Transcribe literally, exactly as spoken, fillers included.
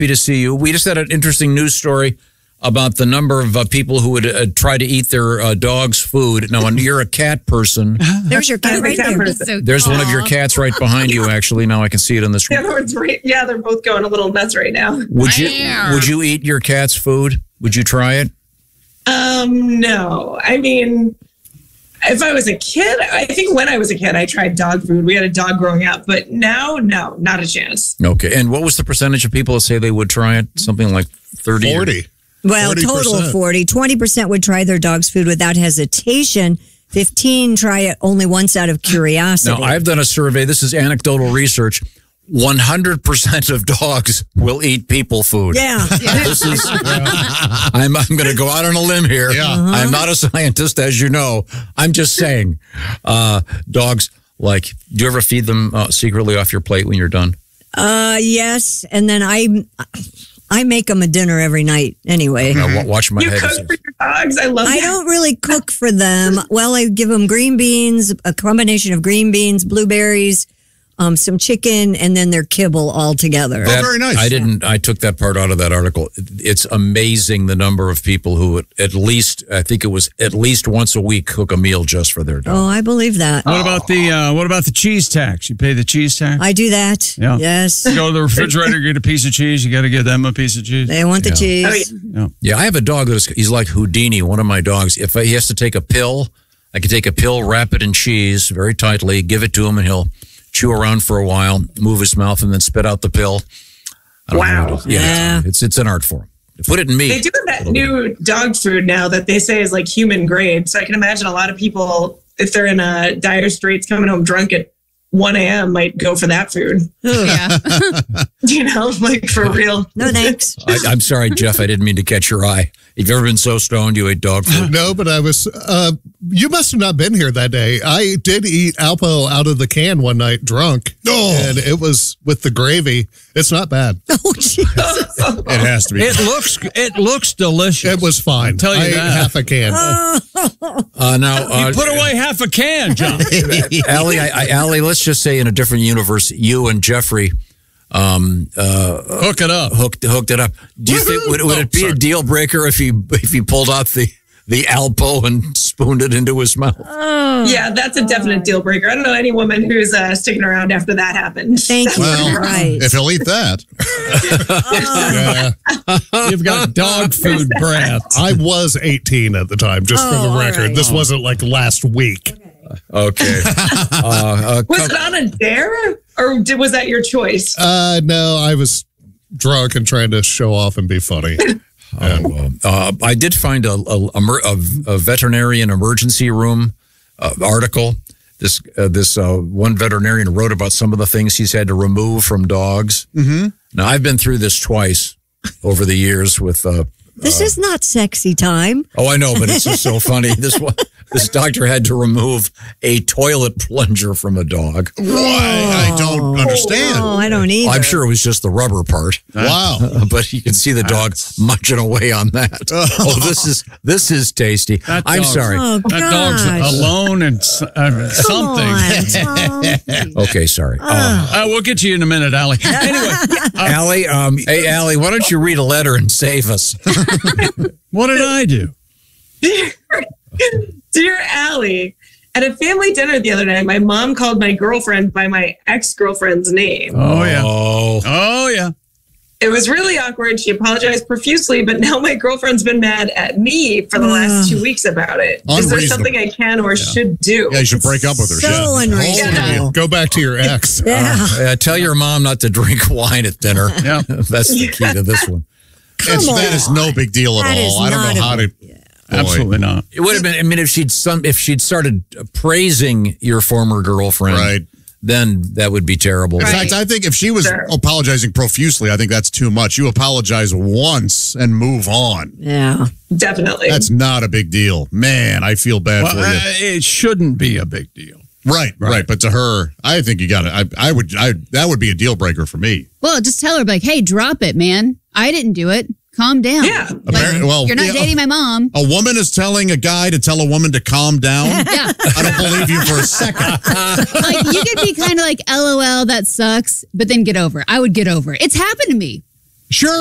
happy to see you. We just had an interesting news story about the number of uh, people who would uh, try to eat their uh, dog's food. Now, when you're a cat person. There's your cat right there. So There's one of your cats right behind you, actually. Now I can see it on the screen. Yeah, they're, right, yeah, they're both going a little nuts right now. Would you Would you eat your cat's food? Would you try it? Um, no. I mean, if I was a kid, I think when I was a kid, I tried dog food. We had a dog growing up, but now, no, not a chance. Okay. And what was the percentage of people that say they would try it? Something like thirty? forty. Well, forty percent. total of forty. twenty percent would try their dog's food without hesitation. fifteen try it only once out of curiosity. Now, I've done a survey. This is anecdotal research. one hundred percent of dogs will eat people food. Yeah. This is, I'm, I'm going to go out on a limb here. Yeah. Uh-huh. I'm not a scientist, as you know. I'm just saying, uh, dogs, like, do you ever feed them uh, secretly off your plate when you're done? Uh, yes. And then I I make them a dinner every night anyway. Now, wa- watch my You head. cook for your dogs? I love I that. don't really cook for them. Well, I give them green beans, a combination of green beans, blueberries, um, some chicken, and then their kibble all together. That- very nice. I didn't. I took that part out of that article. It's amazing the number of people who would at least, I think it was at least once a week, cook a meal just for their dog. Oh, I believe that. What about the uh, what about the cheese tax? You pay the cheese tax? I do that. Yeah. Yes. You go to the refrigerator, get a piece of cheese. You got to give them a piece of cheese. They want the Yeah. cheese. Oh, yeah. Yeah, I have a dog that is, he's like Houdini, one of my dogs. If he has to take a pill, I can take a pill, wrap it in cheese very tightly, give it to him, and he'll chew around for a while, move his mouth, and then spit out the pill. I don't Wow. know what it is. Yeah, Yeah. It's, it's an art form. Put it in meat. They do have that new dog food now that they say is like human grade. So I can imagine a lot of people, if they're in a dire straits coming home drunk at one a.m., might go for that food. yeah. You know, like for real. No thanks. I, I'm sorry, Jeff. I didn't mean to catch your eye. Have you ever been so stoned you ate dog food? No, but I was, uh, you must have not been here that day. I did eat Alpo out of the can one night drunk. Oh. And it was with the gravy. It's not bad. Oh, Jesus. It has to be. It looks it looks delicious. It was fine. I'll tell you I ate that. half a can. Uh, now, uh, You put away half a can, John. Allie, I, I, Allie, let's just say in a different universe, you and Jeffrey um, uh, Hook it up. hooked hooked it up. Do you think would, would Oh, it be sorry. a deal breaker if he if he pulled out the the Alpo and spooned it into his mouth? Yeah, that's a definite deal breaker. I don't know any woman who's uh, sticking around after that happened. Thank you. Well, right. if he'll eat that. Yeah. You've got dog food breath. I was eighteen at the time, just for Oh, the all record. right. This wasn't like last week. Okay. uh, uh, Was it on a dare, or did, was that your choice? Uh, no, I was drunk and trying to show off and be funny. Oh, uh, I did find a, a, a, a veterinarian emergency room uh, article. This uh, this uh, one veterinarian wrote about some of the things he's had to remove from dogs. Mm-hmm. Now, I've been through this twice over the years with. Uh, This is not sexy time. oh, I know, but it's just so funny. This one, this doctor had to remove a toilet plunger from a dog. Why? I don't understand. Oh, I don't either. I'm sure it was just the rubber part. Wow. Uh, but you can see the dog munching away on that. Oh, this is this is tasty. That I'm dog's- sorry. Oh, That dog's gosh. alone and s- uh, something. Come on, Okay, sorry. Uh, Uh, we'll get to you in a minute, Allie. Anyway, Allie, um, hey, Allie, why don't you read a letter and save us? what did I do? Dear Allie, at a family dinner the other night, my mom called my girlfriend by my ex-girlfriend's name. Oh, yeah. Oh, Oh, yeah. It was really awkward. She apologized profusely, but now my girlfriend's been mad at me for the last two weeks about it. Is there Unreasonable. something I can or should do? Yeah, you should break up with her. so Jen. unreasonable. Go back to your ex. Yeah. uh, tell your mom not to drink wine at dinner. Yeah. That's the key to this one. It's, Come that on. is no big deal at That is all. I don't not know a how to. big- Absolutely not. It would have been. I mean, if she'd some, if she'd started praising your former girlfriend, Right. then that would be terrible. In Right. fact, I think if she was Sure. apologizing profusely, I think that's too much. You apologize once and move on. Yeah. Definitely. That's not a big deal. Man, I feel bad Well, for you. uh, it shouldn't be a big deal. right, right, But to her, I think you got it. I, I would. I that would be a deal breaker for me. Well, just tell her, like, hey, drop it, man. I didn't do it. Calm down. Yeah. Like, Appar- well, you're not yeah. dating my mom. A woman is telling a guy to tell a woman to calm down. Yeah. I don't believe you for a second. Like, you could be kind of like, LOL, that sucks, but then get over it. I would get over it. It's happened to me. Sure.